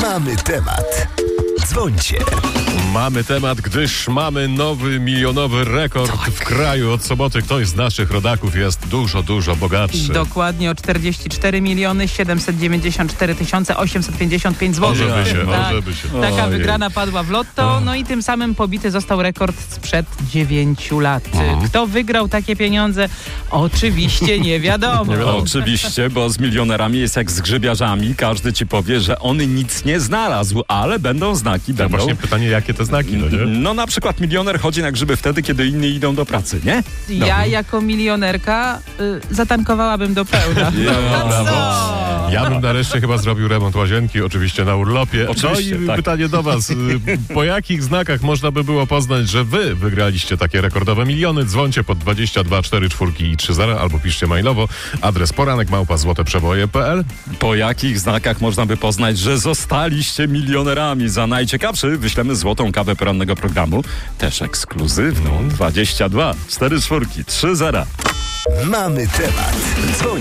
Mamy temat. Dzwońcie. Mamy temat, gdyż mamy nowy milionowy rekord w kraju. Od soboty ktoś z naszych rodaków jest dużo bogatszy. Dokładnie o 44 794 855 zł. Ożeby się. Taka wygrana padła w lotto, no i tym samym pobity został rekord sprzed 9 lat. Kto wygrał takie pieniądze? Oczywiście nie wiadomo. Oczywiście, bo z milionerami jest jak z grzybiarzami. Każdy ci powie, że on nic nie znalazł, ale będą znaki. Tak, właśnie pytanie, jakie te znaki, no nie? No na przykład milioner chodzi na grzyby wtedy, kiedy inni idą do pracy, nie? Ja jako milionerka zatankowałabym do pełna. Ja bym nareszcie chyba zrobił remont łazienki, oczywiście na urlopie. Oczywiście, no i tak. pytanie do was. Po jakich znakach można by było poznać, że wy wygraliście takie rekordowe miliony? Dzwońcie pod 22 44 i 30 albo piszcie mailowo. Adres poranek@złoteprzeboje.pl. Po jakich znakach można by poznać, że zostaliście milionerami? Za najciekawszy wyślemy złotą kawę porannego programu, też ekskluzywną. 22 44 30. Mamy temat. Dzwońcie.